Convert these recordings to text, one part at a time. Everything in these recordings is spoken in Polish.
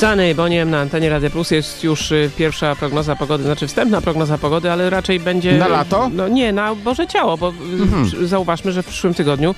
Sunny Boniem na antenie Radia Plus jest już pierwsza prognoza pogody, znaczy wstępna prognoza pogody, ale raczej będzie... Na lato? No nie, na Boże Ciało, bo zauważmy, że w przyszłym tygodniu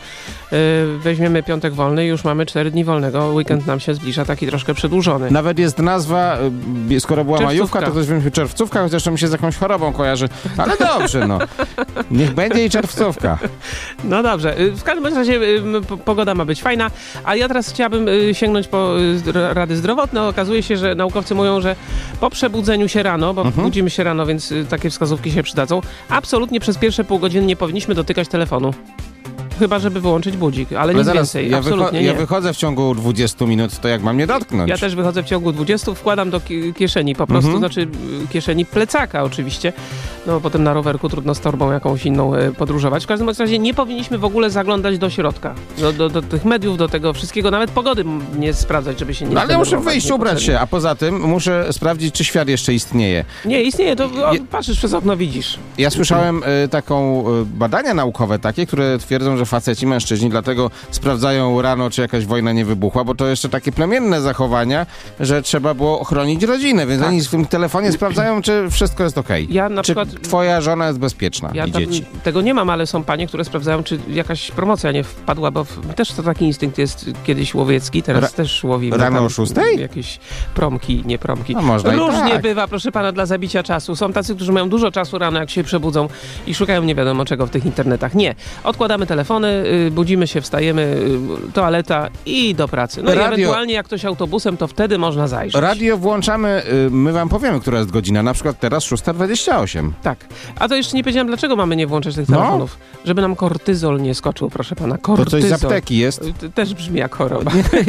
weźmiemy piątek wolny i już mamy 4 dni wolnego. Weekend nam się zbliża, taki troszkę przedłużony. Nawet jest nazwa, skoro była majówka, to też wiem, czerwcówka, chociaż to mi się z jakąś chorobą kojarzy. Ale dobrze, no. Niech będzie i czerwcówka. No dobrze. W każdym razie pogoda ma być fajna, a ja teraz chciałabym sięgnąć po rady zdrowotne. Okazuje się, że naukowcy mówią, że po przebudzeniu się rano, bo budzimy się rano, więc takie wskazówki się przydadzą, absolutnie przez pierwsze pół godziny nie powinniśmy dotykać telefonu. Chyba, żeby wyłączyć budzik, ale nic więcej. Absolutnie nie. Ja wychodzę w ciągu 20 minut, to jak mam nie dotknąć? Ja też wychodzę w ciągu 20, wkładam do kieszeni po prostu, znaczy kieszeni plecaka oczywiście, no potem na rowerku trudno z torbą jakąś inną podróżować. W każdym razie nie powinniśmy w ogóle zaglądać do środka, do tych mediów, do tego wszystkiego, nawet pogody nie sprawdzać, żeby się nie... No, ale muszę wyjść, ubrać się, a poza tym muszę sprawdzić, czy świat jeszcze istnieje. Nie, istnieje, to patrzysz przez okno, widzisz. Ja słyszałem taką badania naukowe takie, które twierdzą, że faceci, mężczyźni dlatego sprawdzają rano, czy jakaś wojna nie wybuchła, bo to jeszcze takie plemienne zachowania, że trzeba było ochronić rodzinę, więc oni w tym telefonie sprawdzają, czy wszystko jest okej. Ja na przykład... Twoja żona jest bezpieczna i dzieci. Tego nie mam, ale są panie, które sprawdzają, czy jakaś promocja nie wpadła, bo też to taki instynkt jest kiedyś łowiecki, teraz też łowimy. Rano o 6? Jakieś promki, nie promki. No, można różnie tak bywa, proszę pana, dla zabicia czasu. Są tacy, którzy mają dużo czasu rano, jak się przebudzą i szukają nie wiadomo czego w tych internetach. Nie. Odkładamy telefony, budzimy się, wstajemy, toaleta i do pracy. No i ewentualnie jak ktoś autobusem, to wtedy można zajrzeć. Radio włączamy, my wam powiemy, która jest godzina, na przykład teraz 6:28. Tak. A to jeszcze nie powiedziałem, dlaczego mamy nie włączać tych telefonów. Żeby nam kortyzol nie skoczył, proszę pana. Kortyzol. To coś z apteki jest? Też brzmi jak choroba.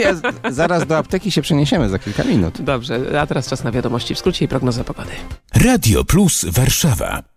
Zaraz do apteki się przeniesiemy za kilka minut. Dobrze, a teraz czas na wiadomości w skrócie i prognoza pogody. Radio Plus Warszawa.